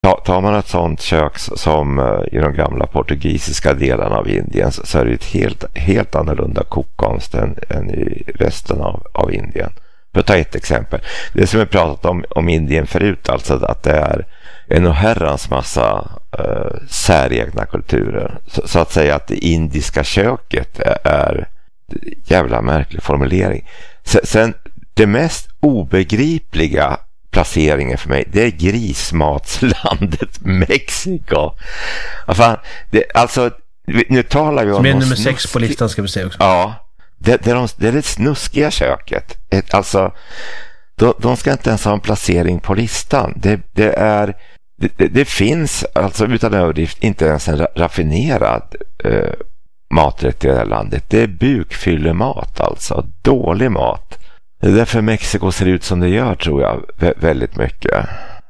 tar man ett sånt kök som i de gamla portugisiska delarna av Indien, så är det ett helt annorlunda kokkonst än i resten av Indien. För att ta ett exempel. Det som vi pratat om Indien förut, alltså att det är en och herrans massa säregna kulturer. Så att säga att det indiska köket är jävla märklig formulering. Sen det mest obegripliga placeringen för mig, det är grismatslandet Mexiko. Alltså, nu talar vi om... Som är nummer 6 på listan, ska vi säga också. Ja, det är det snuskiga köket. Alltså, de ska inte ens ha en placering på listan. Det finns, alltså utan överdrift, inte ens en raffinerad maträtt i det här landet. Det är bukfyllemat, alltså. Dålig mat. Det är därför Mexiko ser ut som det gör, tror jag, väldigt mycket.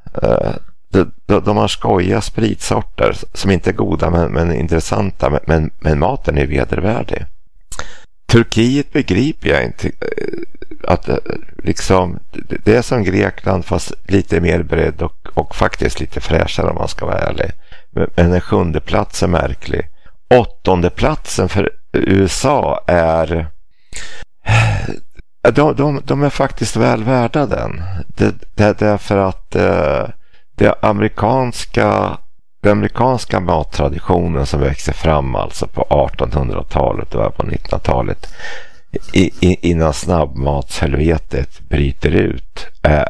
De har skojiga spritsorter som inte är goda men intressanta, men maten är vedervärdig. Turkiet begriper jag inte, att liksom, det är som Grekland fast lite mer bredd och faktiskt lite fräschare, om man ska vara ärlig. Men den 7:e platsen är märklig. 8:e platsen för USA är... De är faktiskt väl värda den. Det är därför att den amerikanska mattraditionen som växer fram alltså på 1800-talet och på 1900-talet innan snabbmatshelvetet bryter ut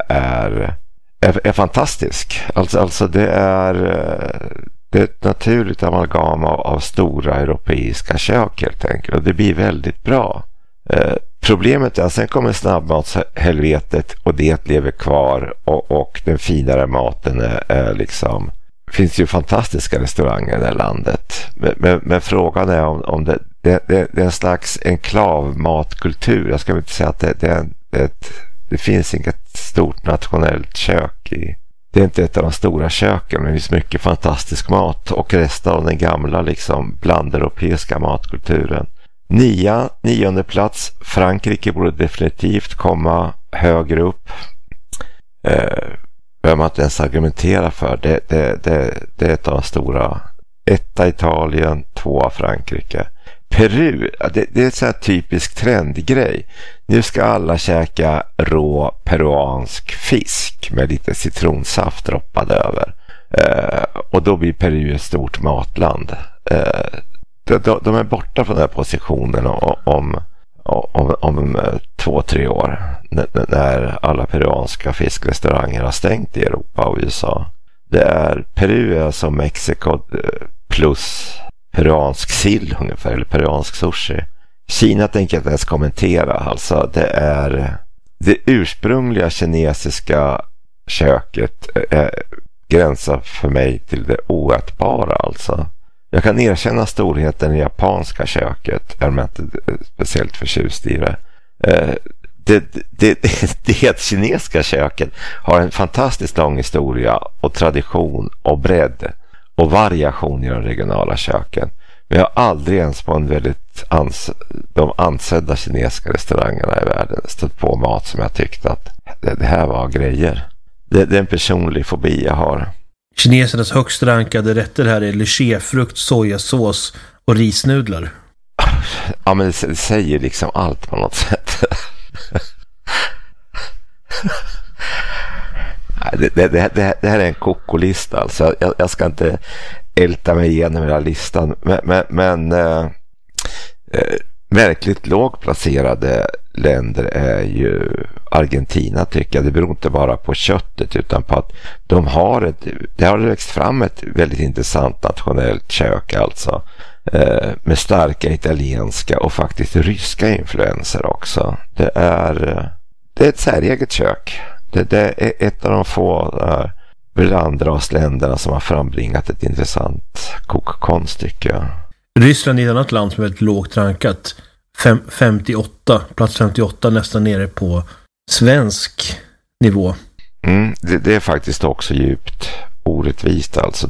är fantastisk. Alltså det är ett naturligt amalgam av stora europeiska kök helt enkelt, och det blir väldigt bra. Problemet är att sen kommer snabbmatshelvetet och det lever kvar, och den finare maten är liksom... Det finns ju fantastiska restauranger i det här landet. Men frågan är om det är en slags enklavmatkultur. Jag ska inte säga att det finns inget stort nationellt kök i... Det är inte ett av de stora köken, men det finns mycket fantastisk mat, och resten av den gamla liksom blandeuropeiska matkulturen. 9:e plats. Frankrike borde definitivt komma högre upp. Behöver man inte ens argumentera för. Det är ett av de stora. 1 Italien, 2 Frankrike. Peru, det är en sån här typisk trendgrej. Nu ska alla käka rå peruansk fisk med lite citronsaft droppad över. Och då blir Peru ett stort matland. De är borta från den här positionen om 2-3 år, när alla peruanska fiskrestauranger har stängt i Europa och USA. Det är Peru som Mexiko plus peruansk sill ungefär, eller peruansk sushi. Kina tänker jag inte ens kommentera. Alltså det är det ursprungliga kinesiska köket gränsar för mig till det oätbara, alltså. Jag kan erkänna storheten i japanska köket. Jag är inte speciellt förtjust i det. Det kinesiska köket har en fantastiskt lång historia och tradition och bredd och variation i de regionala köken. Men jag har aldrig ens på en väldigt de ansedda kinesiska restaurangerna i världen stött på mat som jag tyckte att det här var grejer. Det är en personlig fobi jag har. Kinesernas högst rankade rätter här är lychéfrukt, sojasås och risnudlar. Ja, men det säger liksom allt på något sätt. Det här är en kokolista, alltså. Jag ska inte älta mig igenom hela listan, men verkligt lågplacerade länder är ju Argentina, tycker jag. Det beror inte bara på köttet utan på att det har växt fram ett väldigt intressant nationellt kök, alltså, med starka italienska och faktiskt ryska influenser också. Det är ett säreget kök. Det är ett av de få blandrasländerna som har frambringat ett intressant kokkonst, tycker jag. Ryssland är ett annat land som är väldigt lågt rankat. 58, plats 58, nästan nere på svensk nivå. Det är faktiskt också djupt orättvist, alltså.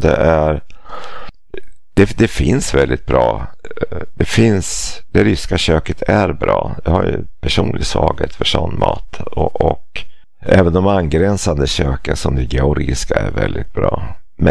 Det finns väldigt bra. Det ryska köket är bra. Jag har ju personlig svaghet för sån mat, och även de angränsande köken som det georgiska är väldigt bra.